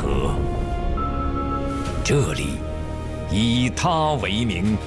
河，这里以它为名。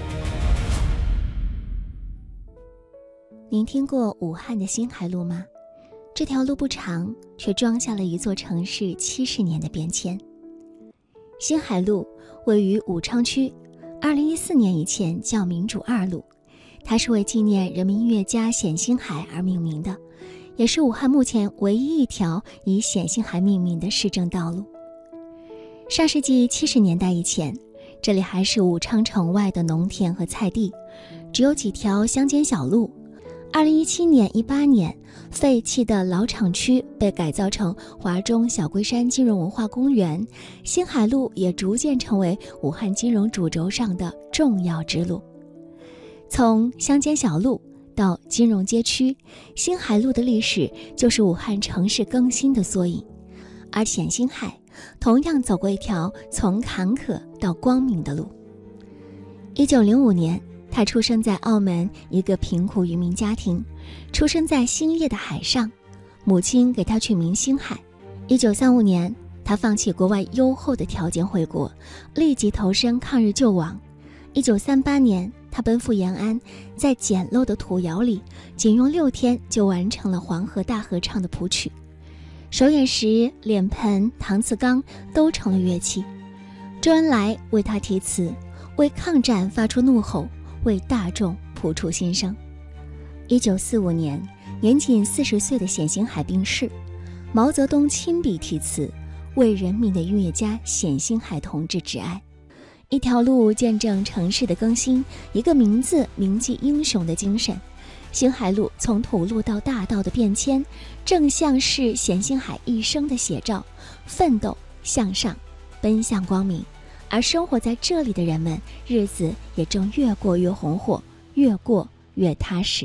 您听过武汉的辛海路吗？这条路不长，却装下了一座城市70年的变迁。辛海路位于武昌区，2014年以前叫民主2路，它是为纪念人民音乐家冼星海而命名的，也是武汉目前唯一一条以冼星海命名的市政道路。上世纪70年代以前，这里还是武昌城外的农田和菜地，只有几条乡间小路。2017年、18年，废弃的老厂区被改造成华中小龟山金融文化公园，辛海路也逐渐成为武汉金融主轴上的重要支路。从乡间小路到金融街区，辛海路的历史就是武汉城市更新的缩影。而冼星海同样走过一条从坎坷到光明的路。1905年，他出生在澳门一个贫苦渔民家庭，出生在兴业的海上，母亲给他取名星海。1935年，他放弃国外优厚的条件回国，立即投身抗日救亡。1938年，他奔赴延安，在简陋的土窑里，仅用6天就完成了《黄河大合唱》的谱曲。手眼石、脸盆、搪瓷缸都成了乐器。周恩来为他题词，为抗战发出怒吼，为大众谱出心声。1945年，年仅40岁的冼星海病逝，毛泽东亲笔题词，为人民的音乐家冼星海同志致哀。一条路见证城市的更新，一个名字铭记英雄的精神。辛海路从土路到大道的变迁，正像是冼星海一生的写照，奋斗向上，奔向光明。而生活在这里的人们，日子也正越过越红火，越过越踏实。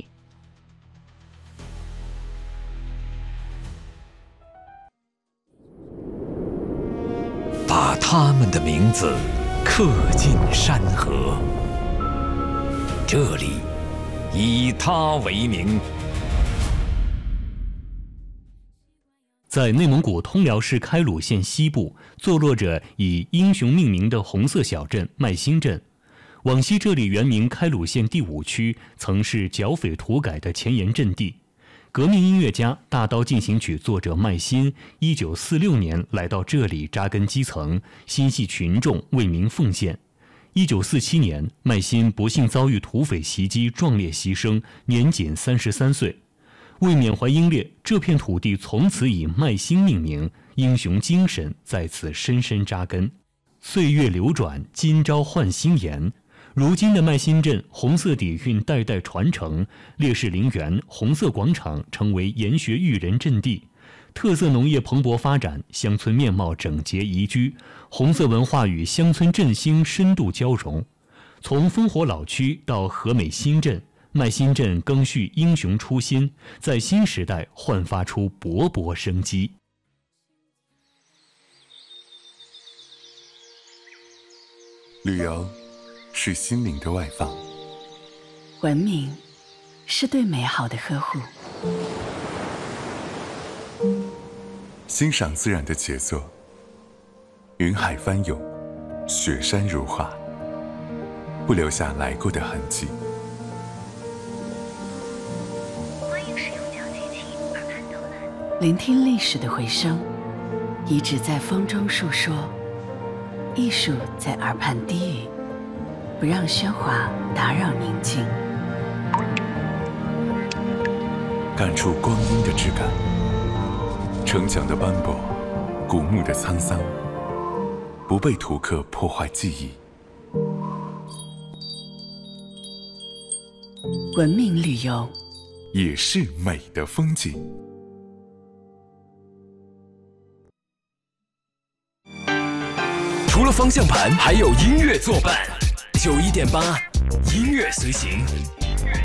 把他们的名字刻进山河，这里以它为名。 在内蒙古通辽市开鲁县西部，坐落着以英雄命名的红色小镇麦辛镇。往昔这里原名开鲁县第5区，曾是剿匪土改的前沿阵地。革命音乐家、大刀进行曲作者麦辛1946年来到这里扎根基层，心系群众，为民奉献。1947年，麦辛不幸遭遇土匪袭击，壮烈牺牲，年仅33岁。为缅怀英烈，这片土地从此以麦辛命名，英雄精神在此深深扎根。岁月流转，今朝换新颜。如今的麦辛镇，红色底蕴代代传承，烈士陵园、红色广场成为研学育人阵地，特色农业蓬勃发展，乡村面貌整洁宜居，红色文化与乡村振兴深度交融。从烽火老区到和美新镇，麦辛镇更续英雄初心，在新时代焕发出勃勃生机。 旅游是心灵的外放， 文明是对美好的呵护， 欣赏自然的杰作，云海翻涌，雪山如画，不留下来过的痕迹。 聆听历史的回声，遗址在风中述说，艺术在耳畔低语，不让喧哗打扰宁静。 感触光阴的质感，城墙的斑驳，古墓的沧桑，不被图刻破坏记忆。 文明旅游也是美的风景。 除了方向盘，还有音乐作伴。91.8，音乐随行。